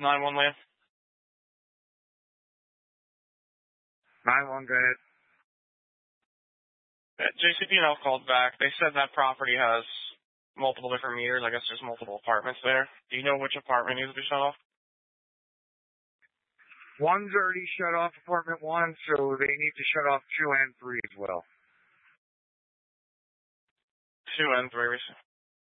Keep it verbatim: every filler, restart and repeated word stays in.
nine one land. nine one, go ahead. J C P and L called back. They said that property has multiple different meters. I guess there's multiple apartments there. Do you know which apartment needs to be shut off? One's already shut off, apartment one, so they need to shut off two and three as well. Two and three.